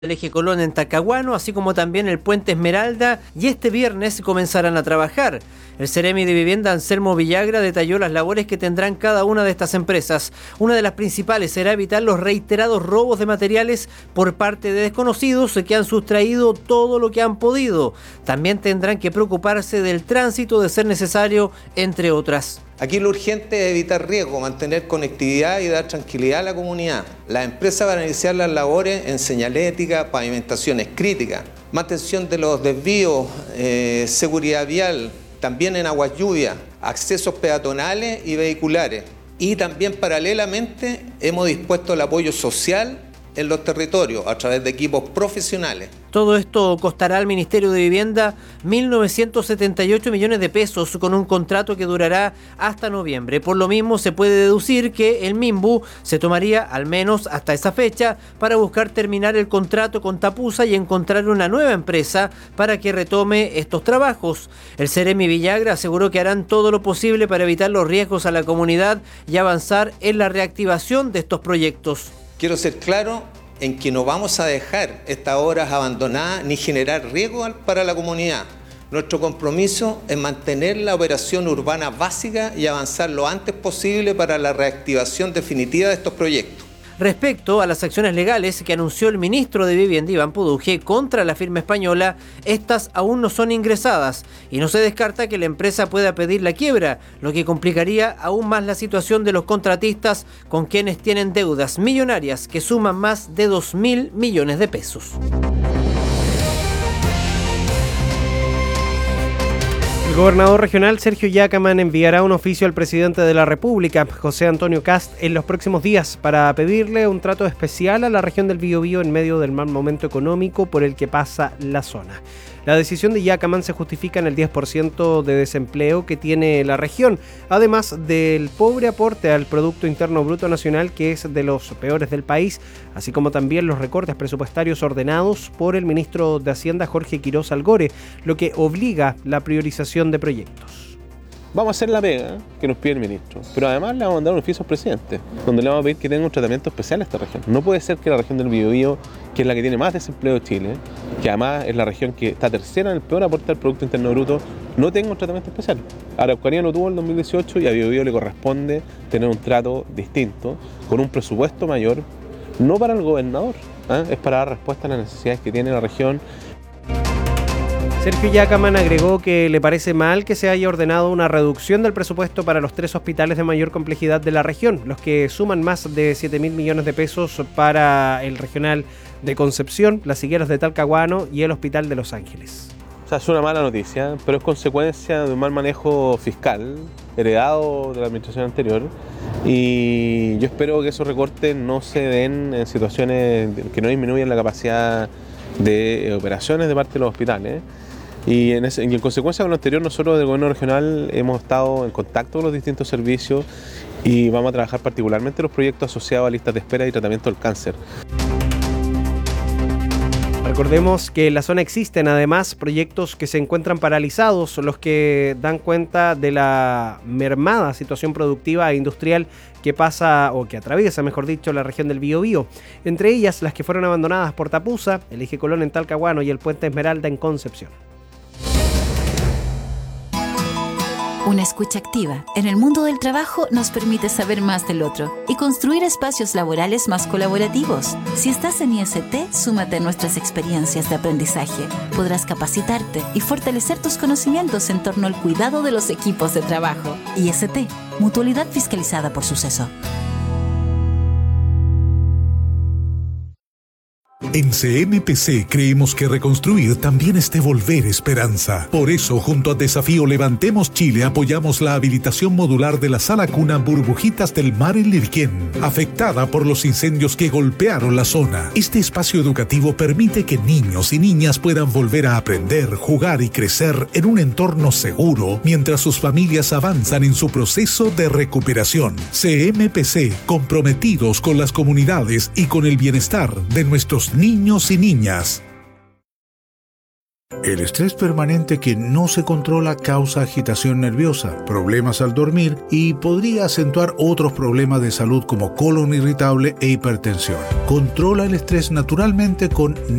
el eje Colón en Talcahuano, así como también el puente Esmeralda, y este viernes comenzarán a trabajar. El Seremi de Vivienda, Anselmo Villagra, detalló las labores que tendrán cada una de estas empresas. Una de las principales será evitar los reiterados robos de materiales por parte de desconocidos que han sustraído todo lo que han podido. También tendrán que preocuparse del tránsito de ser necesario, entre otras. Aquí lo urgente es evitar riesgo, mantener conectividad y dar tranquilidad a la comunidad. Las empresas van a iniciar las labores en señalética, pavimentaciones críticas, mantención de los desvíos, seguridad vial, también en aguas lluvias, accesos peatonales y vehiculares. Y también paralelamente hemos dispuesto el apoyo social en los territorios a través de equipos profesionales. Todo esto costará al Ministerio de Vivienda 1.978 millones de pesos con un contrato que durará hasta noviembre. Por lo mismo, se puede deducir que el MIMBU se tomaría al menos hasta esa fecha para buscar terminar el contrato con Tapusa y encontrar una nueva empresa para que retome estos trabajos. El Seremi Villagra aseguró que harán todo lo posible para evitar los riesgos a la comunidad y avanzar en la reactivación de estos proyectos. Quiero ser claro en que no vamos a dejar estas obras abandonadas ni generar riesgo para la comunidad. Nuestro compromiso es mantener la operación urbana básica y avanzar lo antes posible para la reactivación definitiva de estos proyectos. Respecto a las acciones legales que anunció el ministro de Vivienda, Iván Puduje, contra la firma española, estas aún no son ingresadas y no se descarta que la empresa pueda pedir la quiebra, lo que complicaría aún más la situación de los contratistas con quienes tienen deudas millonarias que suman más de 2.000 millones de pesos. El gobernador regional Sergio Yacamán enviará un oficio al presidente de la República, José Antonio Kast, en los próximos días para pedirle un trato especial a la región del Biobío en medio del mal momento económico por el que pasa la zona. La decisión de Yacamán se justifica en el 10% de desempleo que tiene la región, además del pobre aporte al Producto Interno Bruto Nacional, que es de los peores del país, así como también los recortes presupuestarios ordenados por el ministro de Hacienda, Jorge Quiroz Algore, lo que obliga la priorización de proyectos. Vamos a hacer la pega que nos pide el ministro, pero además le vamos a mandar un oficio al presidente, donde le vamos a pedir que tenga un tratamiento especial a esta región. No puede ser que la región del Biobío, que es la que tiene más desempleo de Chile, que además es la región que está tercera en el peor aporte al Producto Interno Bruto, no tenga un tratamiento especial. Araucanía lo tuvo en el 2018 y a Biobío le corresponde tener un trato distinto, con un presupuesto mayor, no para el gobernador, es para dar respuesta a las necesidades que tiene la región. Sergio Yacamán agregó que le parece mal que se haya ordenado una reducción del presupuesto para los 3 hospitales de mayor complejidad de la región, los que suman más de 7.000 millones de pesos para el regional de Concepción, las Higueras de Talcahuano y el Hospital de Los Ángeles. O sea, es una mala noticia, pero es consecuencia de un mal manejo fiscal heredado de la administración anterior, y yo espero que esos recortes no se den en situaciones que no disminuyan la capacidad de operaciones de parte de los hospitales. Y en consecuencia con lo anterior, nosotros del gobierno regional hemos estado en contacto con los distintos servicios y vamos a trabajar particularmente los proyectos asociados a listas de espera y tratamiento del cáncer. Recordemos que en la zona existen además proyectos que se encuentran paralizados, los que dan cuenta de la mermada situación productiva e industrial que pasa, o que atraviesa, mejor dicho, la región del Biobío. Entre ellas, las que fueron abandonadas por Tapusa, el eje Colón en Talcahuano y el puente Esmeralda en Concepción. Una escucha activa en el mundo del trabajo nos permite saber más del otro y construir espacios laborales más colaborativos. Si estás en IST, súmate a nuestras experiencias de aprendizaje. Podrás capacitarte y fortalecer tus conocimientos en torno al cuidado de los equipos de trabajo. IST, Mutualidad Fiscalizada por Suceso. En CMPC creemos que reconstruir también es devolver esperanza. Por eso, junto a Desafío Levantemos Chile, apoyamos la habilitación modular de la sala cuna Burbujitas del Mar en Lirquén, afectada por los incendios que golpearon la zona. Este espacio educativo permite que niños y niñas puedan volver a aprender, jugar y crecer en un entorno seguro, mientras sus familias avanzan en su proceso de recuperación. CMPC, comprometidos con las comunidades y con el bienestar de nuestros niños y niñas. El estrés permanente que no se controla causa agitación nerviosa, problemas al dormir y podría acentuar otros problemas de salud como colon irritable e hipertensión. Controla el estrés naturalmente con